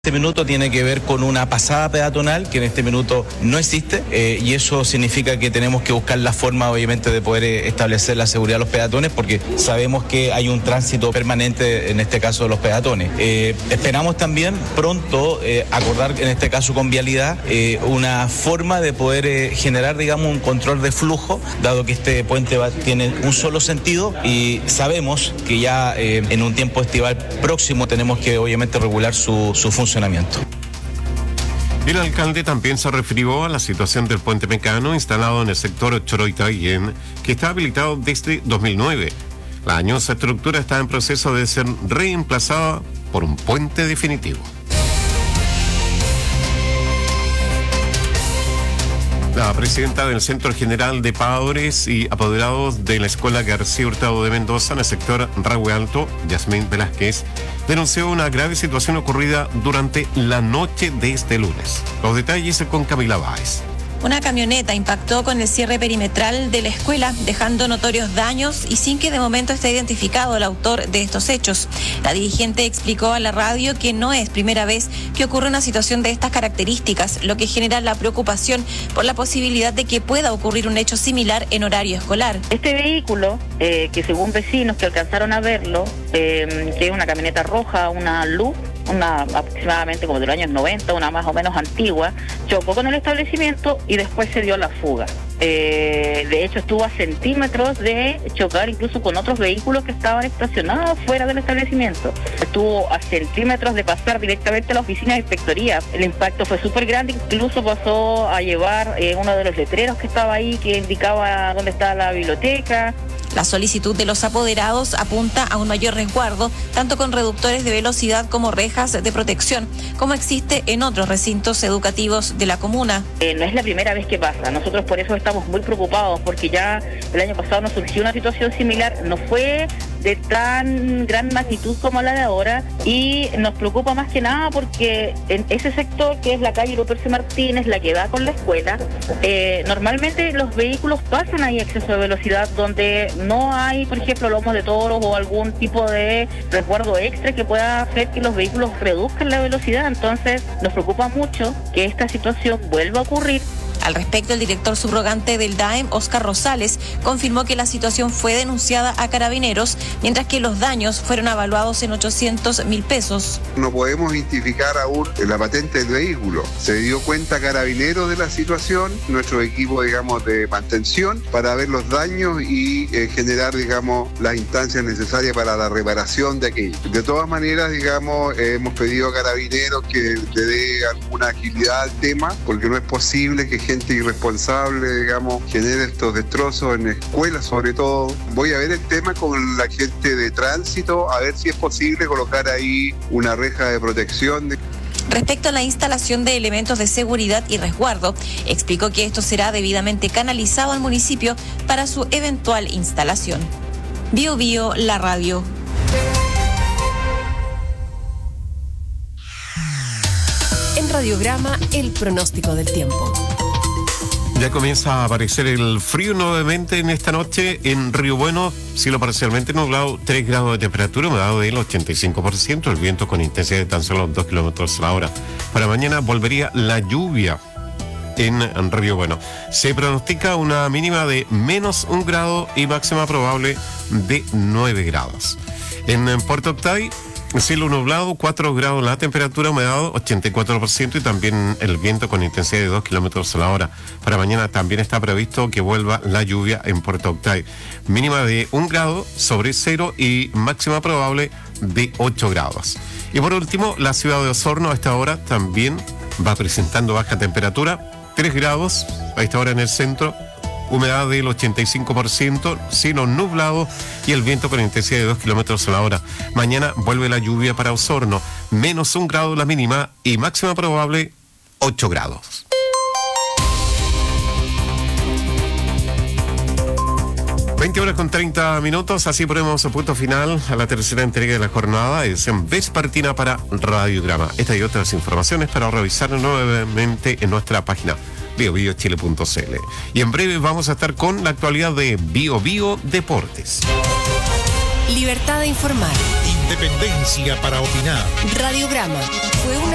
Este minuto tiene que ver con una pasada peatonal que en este minuto no existe y eso significa que tenemos que buscar la forma obviamente de poder establecer la seguridad de los peatones porque sabemos que hay un tránsito permanente en este caso de los peatones. Esperamos también pronto acordar en este caso con Vialidad una forma de poder generar digamos un control de flujo dado que este puente tiene un solo sentido y sabemos que ya en un tiempo estival próximo tenemos que obviamente regular su funcionamiento. El alcalde también se refirió a la situación del puente Mecano instalado en el sector Choroy-Tayén, que está habilitado desde 2009. La añosa estructura está en proceso de ser reemplazada por un puente definitivo. La presidenta del Centro General de Padres y Apoderados de la Escuela García Hurtado de Mendoza en el sector Rahue Alto, Yasmín Velázquez, denunció una grave situación ocurrida durante la noche de este lunes. Los detalles con Camila Báez. Una camioneta impactó con el cierre perimetral de la escuela, dejando notorios daños y sin que de momento esté identificado el autor de estos hechos. La dirigente explicó a la radio que no es primera vez que ocurre una situación de estas características, lo que genera la preocupación por la posibilidad de que pueda ocurrir un hecho similar en horario escolar. Este vehículo, que según vecinos que alcanzaron a verlo, que es una camioneta roja, una luz, una aproximadamente como de los años 90, una más o menos antigua, chocó con el establecimiento y después se dio la fuga. De hecho estuvo a centímetros de chocar incluso con otros vehículos que estaban estacionados fuera del establecimiento. Estuvo a centímetros de pasar directamente a la oficina de inspectoría. El impacto fue súper grande, incluso pasó a llevar uno de los letreros que estaba ahí que indicaba dónde estaba la biblioteca. La solicitud de los apoderados apunta a un mayor resguardo, tanto con reductores de velocidad como rejas de protección, como existe en otros recintos educativos de la comuna. No es la primera vez que pasa, nosotros por eso estamos muy preocupados, porque ya el año pasado nos surgió una situación similar, no fue de tan gran magnitud como la de ahora, y nos preocupa más que nada porque en ese sector, que es la calle Lupercio Martínez, la que da con la escuela, normalmente los vehículos pasan ahí a exceso de velocidad donde no hay, por ejemplo, lomos de toros o algún tipo de resguardo extra que pueda hacer que los vehículos reduzcan la velocidad. Entonces nos preocupa mucho que esta situación vuelva a ocurrir. Al respecto, el director subrogante del DAEM, Oscar Rosales, confirmó que la situación fue denunciada a Carabineros, mientras que los daños fueron evaluados en 800.000 pesos. No podemos identificar aún la patente del vehículo. Se dio cuenta Carabineros de la situación, nuestro equipo, digamos, de mantención, para ver los daños y generar, digamos, las instancias necesarias para la reparación de aquello. De todas maneras, digamos, hemos pedido a Carabineros que le dé alguna agilidad al tema, porque no es posible que gente irresponsable, digamos, genere estos destrozos en escuelas, sobre todo. Voy a ver el tema con la gente de tránsito, a ver si es posible colocar ahí una reja de protección. Respecto a la instalación de elementos de seguridad y resguardo, explicó que esto será debidamente canalizado al municipio para su eventual instalación. Bio Bio, la radio. En Radiograma, el pronóstico del tiempo. Ya comienza a aparecer el frío nuevamente en esta noche en Río Bueno, cielo parcialmente nublado, 3 grados de temperatura, humedad del 85%, el viento con intensidad de tan solo 2 kilómetros a la hora. Para mañana volvería la lluvia en Río Bueno. Se pronostica una mínima de -1 grado y máxima probable de 9 grados. En Puerto Octay, cielo nublado, 4 grados la temperatura, humedad 84% y también el viento con intensidad de 2 kilómetros a la hora. Para mañana también está previsto que vuelva la lluvia en Puerto Octay. Mínima de 1 grado sobre 0 y máxima probable de 8 grados. Y por último, la ciudad de Osorno a esta hora también va presentando baja temperatura, 3 grados a esta hora en el centro, humedad del 85%, cielo nublado y el viento con intensidad de 2 kilómetros a la hora. Mañana vuelve la lluvia para Osorno, -1 grado la mínima y máxima probable 8 grados. Con 30 minutos, así ponemos punto final a la tercera entrega de la jornada, edición vespertina para Radiograma. Esta y otras informaciones para revisar nuevamente en nuestra página biobiochile.cl. Y en breve vamos a estar con la actualidad de Bio Bio Deportes. Libertad de informar. Independencia para opinar. Radiograma fue una